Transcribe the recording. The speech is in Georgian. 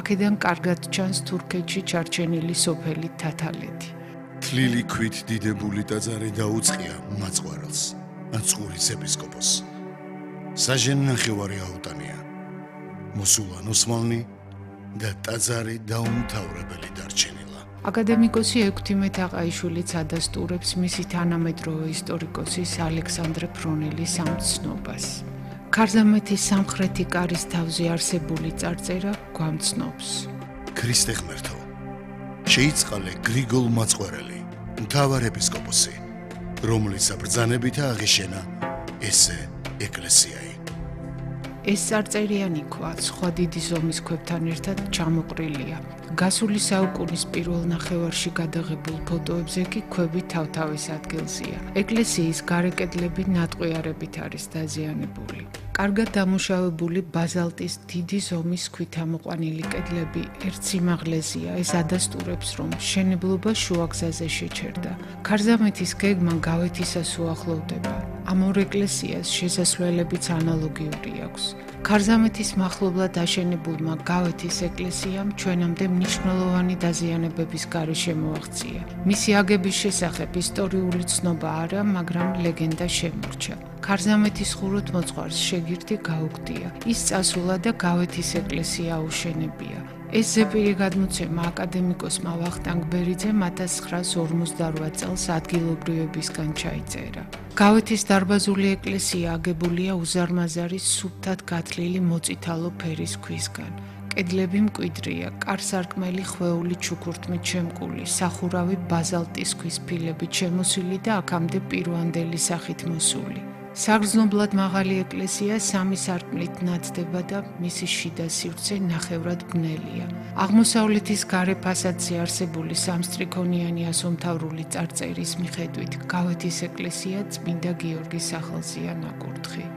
აქედან კარგად ჩანს თურქეთში ჩარჩენილი სოფელი თათალეთი. თლილი ქვით დიდებული ტაძარი დაუწყია მაწყვარელს, აწყურის ეპისკოპოსს. საჟენ ნახევარი აუტანია, მოსულან ოსმალნი და ტაძარი დაუმთავრებელი დარჩენილა. აკადემიკოსი ექვთიმე თაყაიშვილიც ადასტურებს მისი თანამედროვე ისტორიკოსის ალექსანდრე ფრონელის ამ ცნობას. ქარზამეთის სამხრეთი კარის თავზე არსებული წარწერა გვამცნობს. ქრისტე ღმერთო, შეიწყალე გრიგოლ მაწყვერელი, მთავარ ეპისკოპოსი, რომლის ბრძანებით აღიშენა ესე ეკლესიაი. ეს წარწერიანი ქვა სხვა დიდი ზომის ქვებთან ერთად ჩამოყრილია. გასული საუკუნის პირველ ნახევარში გადაღებულ ფოტოებზე კი ქვები თავთავის ადგილზეა. ეკლესიის გარე კედლები ნატყვიარებით არის დაზიანებული. კარგად დამუშავებული ბაზალტის დიდი ზომის ქვით ამოყვანილი კედლები ერთ სიმაღლეზეა. ეს ადასტურებს, რომ მშენებლობა შუაგზაზე შეჩერდა. ქარზამეთის გეგმა გავეთისას უახლოვდება. ამ ორ ეკლესიას შესასვლელებიც ანალოგიური აქვს. ქარზამეთის მახლობლად აშენებულმა გავეთის ეკლესიამ ჩვენამდე მნიშვნელოვანი დაზიანებების გარეშე მოაღწია. მისი აგების შესახებ ისტორიული ცნობა არა, მაგრამ ლეგენდა შემორჩა. ქარზამეთის ხუროთმოძღვარს შეგირდი გაუგდია. ის წასულა და გავეთის ეკლესია აუშენებია. ეს ზეპირი გადმოცემა აკადემიკოსმა ვახტანგ ბერიძემ 1958 წელს ადგილობრივებისგან ჩაიწერა. გავეთის დარბაზული ეკლესია აგებულია უზარმაზარი სუფთად გათლილი მოწითალო ფერის ქვისგან. კედლები მკვიდრია, კარ-სარკმელი ხვეული ჩუქურთმით შემკული, სახურავი ბაზალტის ქვის ფილებით შემოსილი და აქამდე პირვანდელი სახით მოსული. საგრძნობლად მაღალი ეკლესია სამი სარკმლით ნათდება და მისი შიდა სივრცე ნახევრად ბნელია. აღმოსავლეთის გარე ფასადზე არსებული სამსტრიქონიანი ასომთავრული წარწერის მიხედვით გავეთის ეკლესია წმინდა გიორგის სახელზეა ნაკურთხი.